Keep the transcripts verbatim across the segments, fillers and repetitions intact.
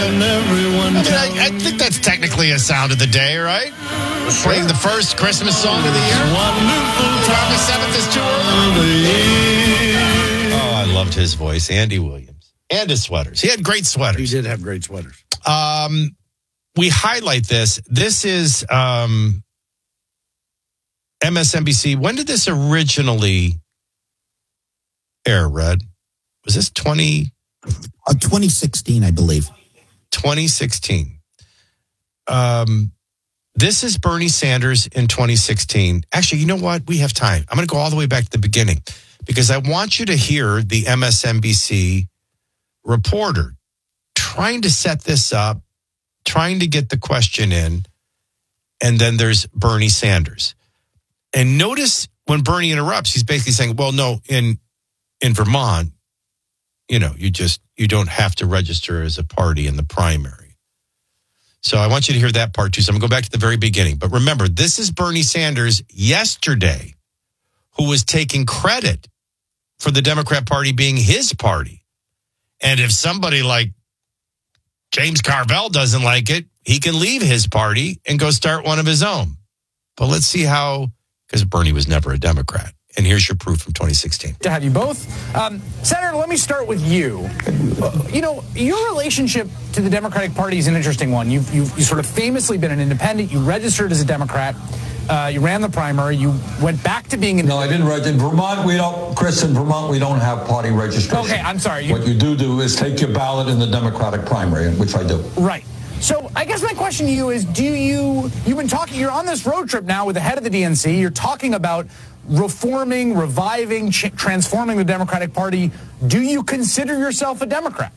And everyone I, mean, I, I think that's technically a sound of the day, right? Sure. Playing the first Christmas song of the year. Around the seventh is too early. Oh, I loved his voice, Andy Williams, and his sweaters. He had great sweaters. He did have great sweaters. Um, we highlight this. This is um, M S N B C. When did this originally air, Red? Was this twenty? Uh, twenty sixteen, I believe. twenty sixteen. Um, this is Bernie Sanders in twenty sixteen. Actually, you know what? We have time. I'm going to go all the way back to the beginning because I want you to hear the M S N B C reporter trying to set this up, trying to get the question in, and then there's Bernie Sanders. And notice when Bernie interrupts, he's basically saying, well, no, in in Vermont, you know, you just, you don't have to register as a party in the primary. So I want you to hear that part too. So I'm going to go back to the very beginning. But remember, this is Bernie Sanders yesterday, who was taking credit for the Democrat Party being his party. And if somebody like James Carville doesn't like it, he can leave his party and go start one of his own. But let's see how, because Bernie was never a Democrat. And here's your proof from twenty sixteen. To have you both. Um, Senator, let me start with you. Uh, you know, your relationship to the Democratic Party is an interesting one. You've, you've, you've sort of famously been an independent. You registered as a Democrat. Uh, you ran the primary. You went back to being... No, I didn't register. In Vermont, we don't... Chris, in Vermont, we don't have party registration. Okay, I'm sorry. You, what you do do is take your ballot in the Democratic primary, which I do. Right. So I guess my question to you is, do you... You've been talking... You're on this road trip now with the head of the D N C. You're talking about reforming, reviving, ch- transforming the Democratic Party. Do you consider yourself a Democrat?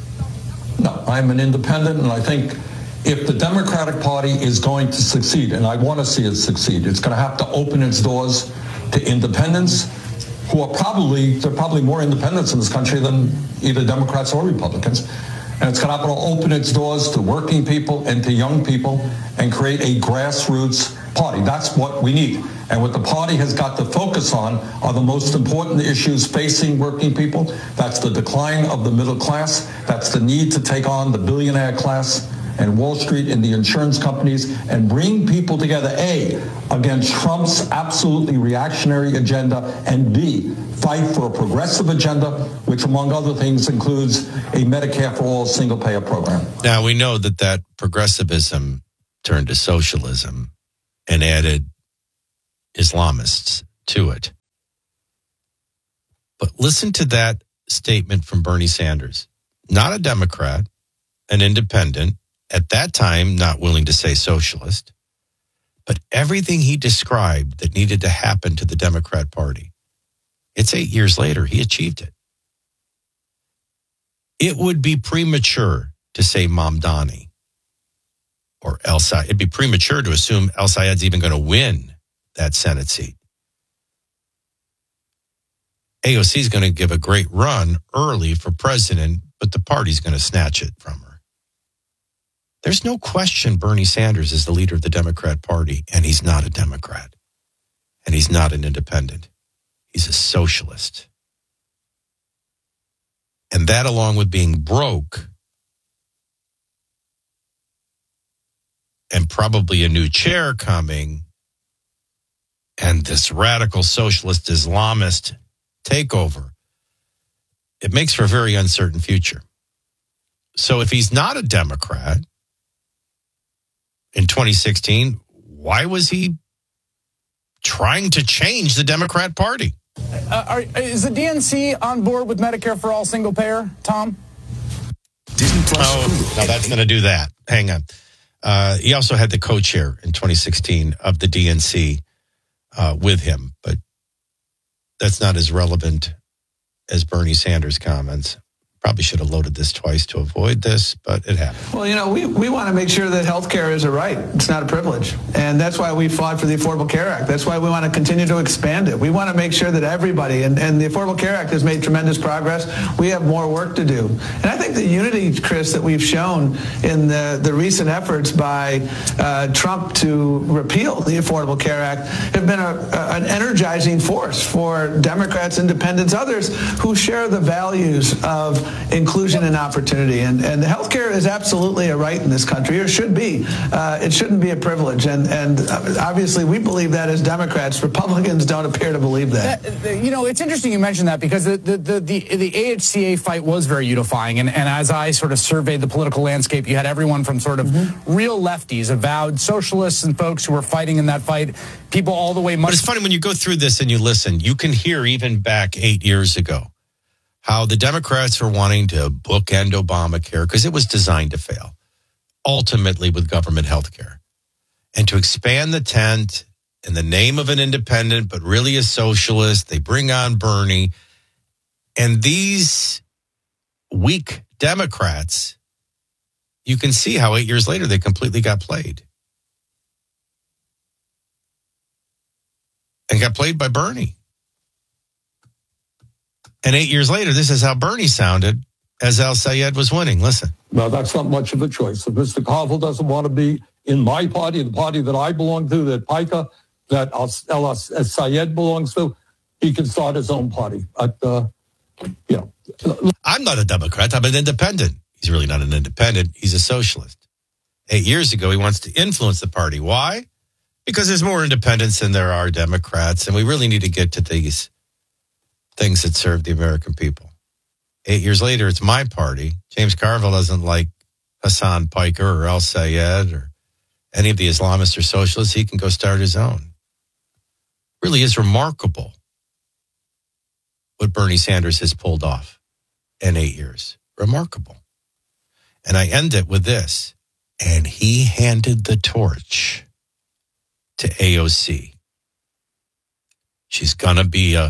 No, I'm an independent, and I think if the Democratic Party is going to succeed, and I want to see it succeed, it's going to have to open its doors to independents who are probably, there are probably more independents in this country than either Democrats or Republicans. And it's going to have to open its doors to working people and to young people and create a grassroots party. That's what we need. And what the party has got to focus on are the most important issues facing working people. That's the decline of the middle class. That's the need to take on the billionaire class and Wall Street and the insurance companies and bring people together, A, against Trump's absolutely reactionary agenda, and B, fight for a progressive agenda, which, among other things, includes a Medicare for all single-payer program. Now, we know that that progressivism turned to socialism and added Islamists to it. But listen to that statement from Bernie Sanders. Not a Democrat, an independent, at that time not willing to say socialist, but everything he described that needed to happen to the Democrat Party. It's eight years later, he achieved it. It would be premature to say Mamdani or El Sayed. It'd be premature to assume El Sayed's even going to win that Senate seat. A O C is going to give a great run early for president, but the party's going to snatch it from her. There's no question Bernie Sanders is the leader of the Democrat Party, and he's not a Democrat, and he's not an independent. He's a socialist. And that, along with being broke and probably a new chair coming and this radical socialist Islamist takeover, it makes for a very uncertain future. So if he's not a Democrat in twenty sixteen, why was he trying to change the Democrat Party? Uh, are, is the D N C on board with Medicare for all single payer, Tom? Disney Plus. Oh, no, that's going to do that. Hang on. Uh, he also had the co-chair in twenty sixteen of the D N C uh, with him, but that's not as relevant as Bernie Sanders' comments. Probably should have loaded this twice to avoid this, but it happened. Well, you know, we, we want to make sure that health care is a right. It's not a privilege. And that's why we fought for the Affordable Care Act. That's why we want to continue to expand it. We want to make sure that everybody, and, and the Affordable Care Act has made tremendous progress. We have more work to do. And I think the unity, Chris, that we've shown in the, the recent efforts by uh, Trump to repeal the Affordable Care Act have been a, a, an energizing force for Democrats, independents, others who share the values of inclusion and opportunity. And, and healthcare is absolutely a right in this country, or should be. Uh, it shouldn't be a privilege. And, and obviously we believe that as Democrats. Republicans don't appear to believe that. that you know, it's interesting you mentioned that, because the, the, the, the, the A H C A fight was very unifying. And, and as I sort of surveyed the political landscape, you had everyone from sort of mm-hmm. real lefties, avowed socialists and folks who were fighting in that fight, people all the way much. But it's funny when you go through this and you listen, you can hear even back eight years ago how the Democrats were wanting to bookend Obamacare because it was designed to fail, ultimately with government health care. And to expand the tent in the name of an independent, but really a socialist, they bring on Bernie. And these weak Democrats, you can see how eight years later they completely got played. And got played by Bernie. And eight years later, this is how Bernie sounded as El-Sayed was winning. Listen. Well, that's not much of a choice. If Mister Koval doesn't want to be in my party, the party that I belong to, that Pica, that El-Sayed belongs to, he can start his own party. But, uh, you know. I'm not a Democrat. I'm an independent. He's really not an independent. He's a socialist. Eight years ago, he wants to influence the party. Why? Because there's more independents than there are Democrats, and we really need to get to these things that serve the American people. Eight years later, it's my party. James Carville doesn't like Hassan Piker or El-Sayed or any of the Islamists or socialists. He can go start his own. Really is remarkable what Bernie Sanders has pulled off in eight years. Remarkable. And I end it with this. And he handed the torch to A O C. She's going to be a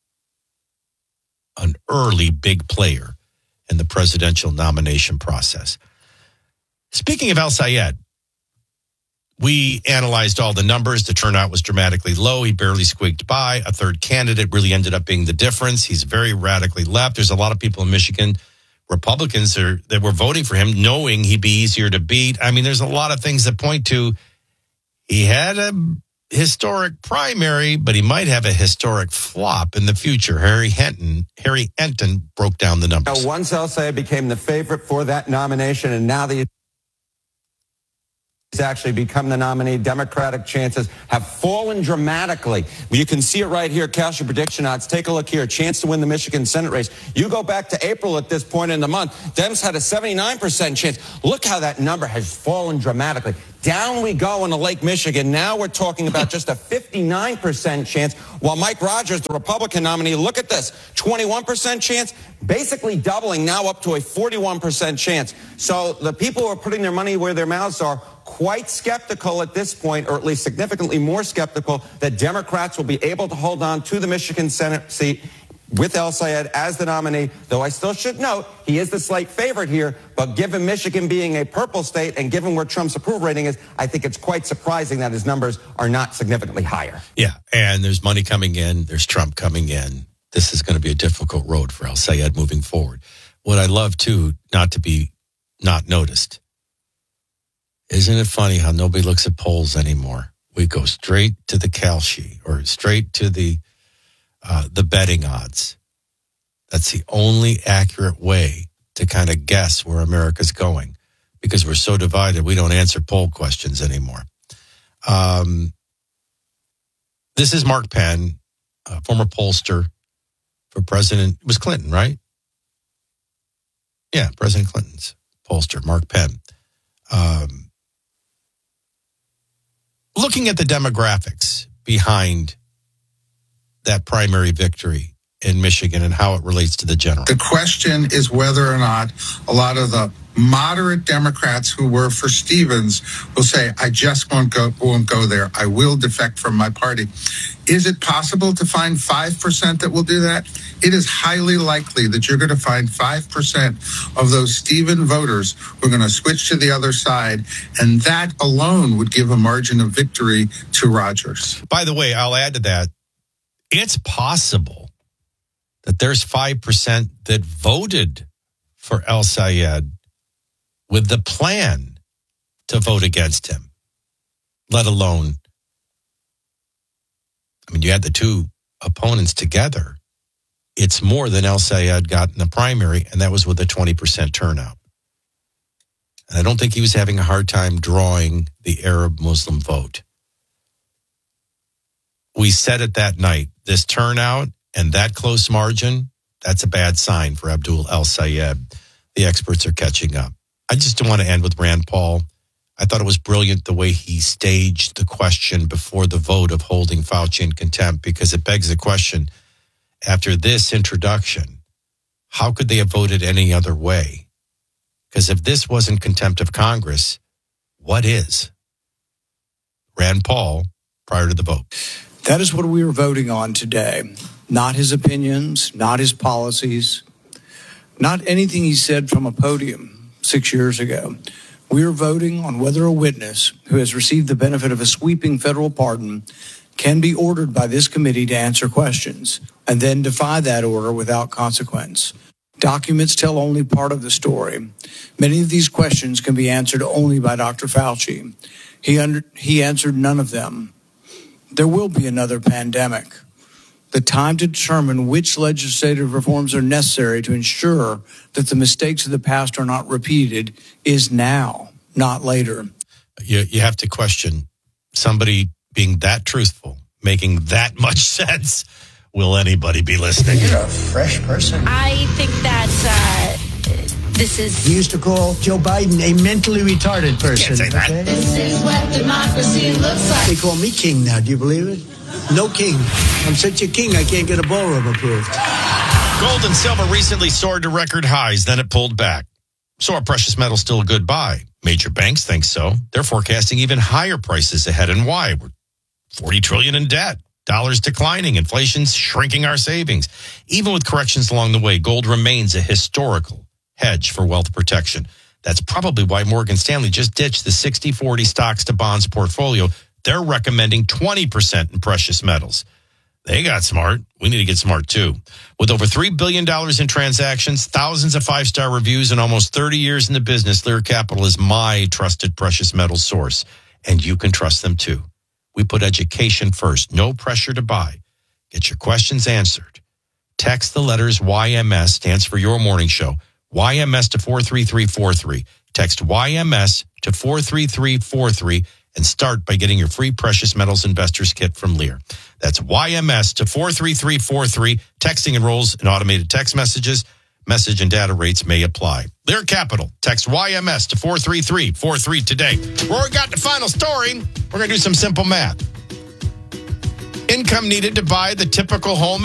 an early big player in the presidential nomination process. Speaking of El-Sayed, we analyzed all the numbers. The turnout was dramatically low. He barely squeaked by. A third candidate really ended up being the difference. He's very radically left. There's a lot of people in Michigan, Republicans are, that were voting for him, knowing he'd be easier to beat. I mean, there's a lot of things that point to he had a historic primary, but he might have a historic flop in the future. Harry Henton, Harry Enton broke down the numbers. Now, once El-Sayed became the favorite for that nomination, and now the he's actually become the nominee, Democratic chances have fallen dramatically. You can see it right here. Cast your prediction odds. Take a look here. Chance to win the Michigan Senate race. You go back to April at this point in the month. Dems had a seventy-nine percent chance. Look how that number has fallen dramatically. Down we go in the Lake Michigan. Now we're talking about just a fifty-nine percent chance. While Mike Rogers, the Republican nominee, look at this, twenty-one percent chance, basically doubling, now up to a forty-one percent chance. So the people who are putting their money where their mouths are, quite skeptical at this point, or at least significantly more skeptical, that Democrats will be able to hold on to the Michigan Senate seat with El-Sayed as the nominee, though I still should note he is the slight favorite here. But given Michigan being a purple state and given where Trump's approval rating is, I think it's quite surprising that his numbers are not significantly higher. Yeah, and there's money coming in. There's Trump coming in. This is going to be a difficult road for El-Sayed moving forward. What I love, too, not to be not noticed, isn't it funny how nobody looks at polls anymore? We go straight to the Kalshi or straight to the uh, the betting odds. That's the only accurate way to kind of guess where America's going, because we're so divided, we don't answer poll questions anymore. Um, this is Mark Penn, a former pollster for President, it was Clinton, right? Yeah, President Clinton's pollster, Mark Penn. Um, looking at the demographics behind that primary victory in Michigan and how it relates to the general. The question is whether or not a lot of the moderate Democrats who were for Stevens will say, I just won't go, won't go there. I will defect from my party. Is it possible to find five percent that will do that? It is highly likely that you're going to find five percent of those Stevens voters who are going to switch to the other side, and that alone would give a margin of victory to Rogers. By the way, I'll add to that, it's possible that there's five percent that voted for El-Sayed with the plan to vote against him, let alone, I mean, you had the two opponents together. it's more than El Sayed got in the primary, and that was with a twenty percent turnout. And I don't think he was having a hard time drawing the Arab Muslim vote. We said it that night, this turnout and that close margin, that's a bad sign for Abdul El Sayed. The experts are catching up. I just want to end with Rand Paul. I thought it was brilliant the way he staged the question before the vote of holding Fauci in contempt, because it begs the question, after this introduction, how could they have voted any other way? Because if this wasn't contempt of Congress, what is? Rand Paul, prior to the vote. That is what we are voting on today. Not his opinions, not his policies, not anything he said from a podium six years ago. We are voting on whether a witness who has received the benefit of a sweeping federal pardon can be ordered by this committee to answer questions and then defy that order without consequence. Documents tell only part of the story. Many of these questions can be answered only by Doctor Fauci. He, under, he answered none of them. There will be another pandemic. The time to determine which legislative reforms are necessary to ensure that the mistakes of the past are not repeated is now, not later. You, you have to question somebody being that truthful, making that much sense. Will anybody be listening? You're a fresh person. I think that uh, this is... You used to call Joe Biden a mentally retarded person. Can't say that. Okay? This is what democracy looks like. They call me king now. Do you believe it? No king. I'm such a king, I can't get a ballroom approved. Gold and silver recently soared to record highs, then it pulled back. So are precious metals still a good buy? Major banks think so. They're forecasting even higher prices ahead. And why? We're forty trillion dollars in debt. Dollars declining. Inflation's shrinking our savings. Even with corrections along the way, gold remains a historical hedge for wealth protection. That's probably why Morgan Stanley just ditched the sixty forty stocks to bonds portfolio. They're recommending twenty percent in precious metals. They got smart. We need to get smart too. With over three billion dollars in transactions, thousands of five-star reviews, and almost thirty years in the business, Lear Capital is my trusted precious metals source. And you can trust them too. We put education first. No pressure to buy. Get your questions answered. Text the letters Y M S, stands for Your Morning Show, Y M S to four three three four three. Text Y M S to four three three four three and start by getting your free Precious Metals Investors Kit from Lear. That's Y M S to four three three four three. Texting enrolls in automated text messages. Message and data rates may apply. Lear Capital. Text Y M S to four three three four three today. Rory got the final story. We're going to do some simple math. Income needed to buy the typical home